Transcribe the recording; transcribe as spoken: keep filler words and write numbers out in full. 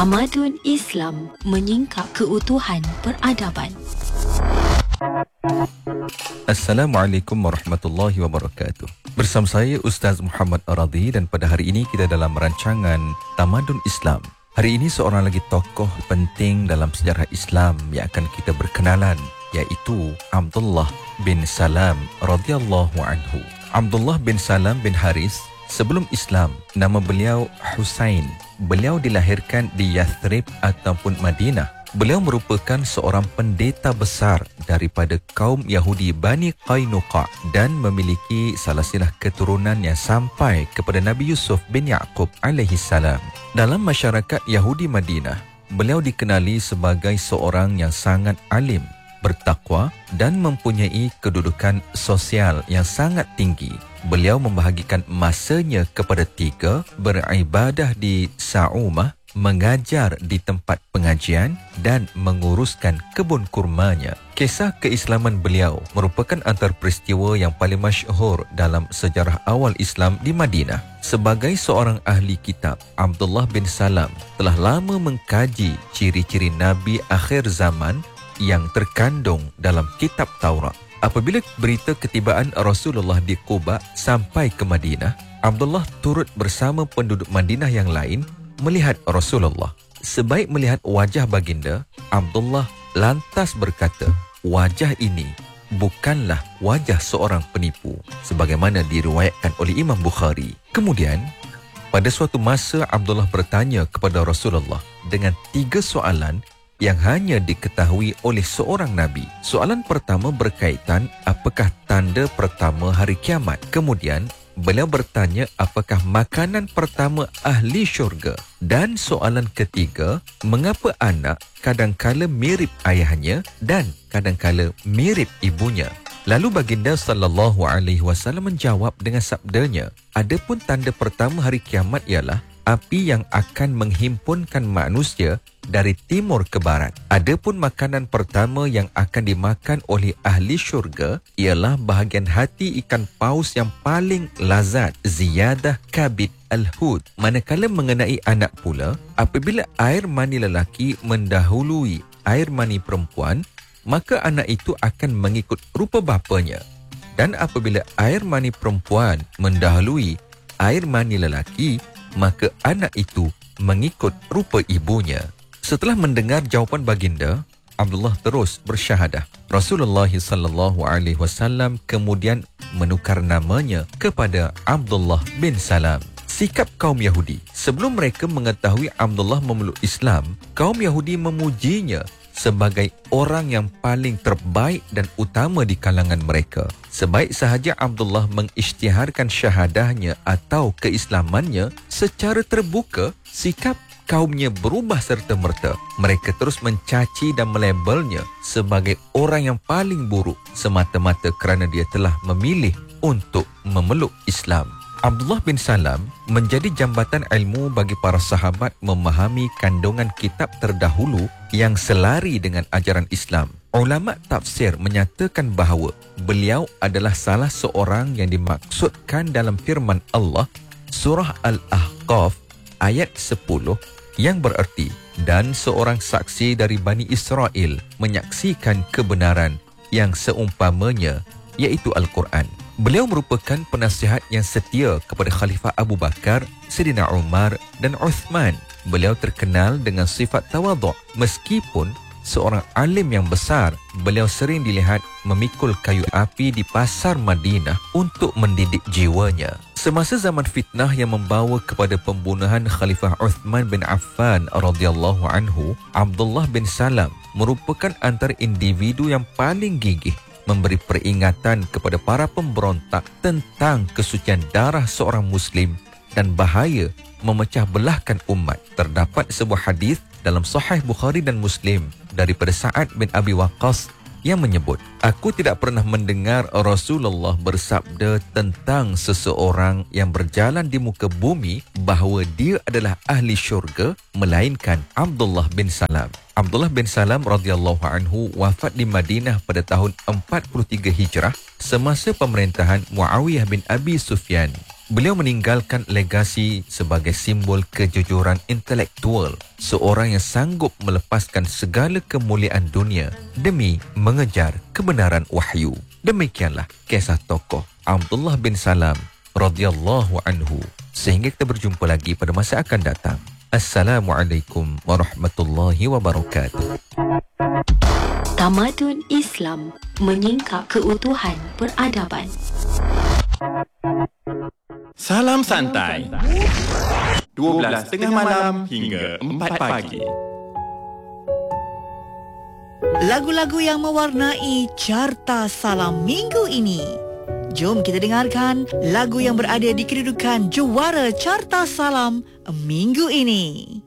Tamadun Islam menyingkap keutuhan peradaban. Assalamualaikum warahmatullahi wabarakatuh. Bersama saya Ustaz Muhammad Aradi dan pada hari ini kita dalam rancangan Tamadun Islam. Hari ini seorang lagi tokoh penting dalam sejarah Islam yang akan kita berkenalan, iaitu Abdullah bin Salam radhiyallahu anhu. Abdullah bin Salam bin Haris, sebelum Islam nama beliau Husain. Beliau dilahirkan di Yathrib ataupun Madinah. Beliau merupakan seorang pendeta besar daripada kaum Yahudi Bani Qainuqa dan memiliki silsilah keturunan yang sampai kepada Nabi Yusuf bin Yaqub alaihi salam. Dalam masyarakat Yahudi Madinah, beliau dikenali sebagai seorang yang sangat alim, bertakwa dan mempunyai kedudukan sosial yang sangat tinggi. Beliau membahagikan masanya kepada tiga: beribadah di Sa'umah, mengajar di tempat pengajian dan menguruskan kebun kurmanya. Kisah keislaman beliau merupakan antara peristiwa yang paling masyhur dalam sejarah awal Islam di Madinah. Sebagai seorang ahli kitab, Abdullah bin Salam telah lama mengkaji ciri-ciri Nabi akhir zaman yang terkandung dalam kitab Taurat. Apabila berita ketibaan Rasulullah di Quba sampai ke Madinah, Abdullah turut bersama penduduk Madinah yang lain melihat Rasulullah. Sebaik melihat wajah baginda, Abdullah lantas berkata, wajah ini bukanlah wajah seorang penipu, sebagaimana diriwayatkan oleh Imam Bukhari. Kemudian, pada suatu masa Abdullah bertanya kepada Rasulullah dengan tiga soalan yang hanya diketahui oleh seorang Nabi. Soalan pertama berkaitan apakah tanda pertama hari kiamat. Kemudian, beliau bertanya apakah makanan pertama ahli syurga. Dan soalan ketiga, mengapa anak kadangkala mirip ayahnya dan kadangkala mirip ibunya. Lalu baginda sallallahu alaihi wasallam menjawab dengan sabdanya, adapun tanda pertama hari kiamat ialah api yang akan menghimpunkan manusia dari timur ke barat. Adapun makanan pertama yang akan dimakan oleh ahli syurga ialah bahagian hati ikan paus yang paling lazat, ziyadah kabid al-hud. Manakala mengenai anak pula, apabila air mani lelaki mendahului air mani perempuan, maka anak itu akan mengikut rupa bapanya. Dan apabila air mani perempuan mendahului air mani lelaki, maka anak itu mengikut rupa ibunya. Setelah mendengar jawapan baginda, Abdullah terus bersyahadah. Rasulullah sallallahu alaihi wasallam kemudian menukar namanya kepada Abdullah bin Salam. Sikap kaum Yahudi sebelum mereka mengetahui Abdullah memeluk Islam, kaum Yahudi memujinya sebagai orang yang paling terbaik dan utama di kalangan mereka. Sebaik sahaja Abdullah mengisytiharkan syahadahnya atau keislamannya secara terbuka, sikap kaumnya berubah serta-merta. Mereka terus mencaci dan melabelnya sebagai orang yang paling buruk semata-mata kerana dia telah memilih untuk memeluk Islam. Abdullah bin Salam menjadi jambatan ilmu bagi para sahabat memahami kandungan kitab terdahulu yang selari dengan ajaran Islam. Ulama tafsir menyatakan bahawa beliau adalah salah seorang yang dimaksudkan dalam firman Allah surah Al-Ahqaf ayat sepuluh yang bererti, dan seorang saksi dari Bani Israel menyaksikan kebenaran yang seumpamanya, iaitu Al-Quran. Beliau merupakan penasihat yang setia kepada Khalifah Abu Bakar, Sayyidina Umar dan Uthman. Beliau terkenal dengan sifat tawaduk. Meskipun seorang alim yang besar, beliau sering dilihat memikul kayu api di pasar Madinah untuk mendidik jiwanya. Semasa zaman fitnah yang membawa kepada pembunuhan Khalifah Uthman bin Affan radhiyallahu anhu, Abdullah bin Salam merupakan antara individu yang paling gigih memberi peringatan kepada para pemberontak tentang kesucian darah seorang Muslim dan bahaya memecah belahkan umat. Terdapat sebuah hadis dalam Sahih Bukhari dan Muslim daripada Sa'ad bin Abi Waqqas yang menyebut, aku tidak pernah mendengar Rasulullah bersabda tentang seseorang yang berjalan di muka bumi bahawa dia adalah ahli syurga melainkan Abdullah bin Salam. Abdullah bin Salam radhiyallahu anhu wafat di Madinah pada tahun empat puluh tiga Hijrah semasa pemerintahan Muawiyah bin Abi Sufyan. Beliau meninggalkan legasi sebagai simbol kejujuran intelektual, seorang yang sanggup melepaskan segala kemuliaan dunia demi mengejar kebenaran wahyu. Demikianlah kisah tokoh Abdullah bin Salam radhiyallahu anhu. Sehingga kita berjumpa lagi pada masa akan datang. Assalamualaikum warahmatullahi wabarakatuh. Tamadun Islam menyingkap keutuhan peradaban. Salam santai. dua belas tengah malam hingga empat pagi. Lagu-lagu yang mewarnai carta salam minggu ini. Jom kita dengarkan lagu yang berada di kedudukan juara carta salam minggu ini.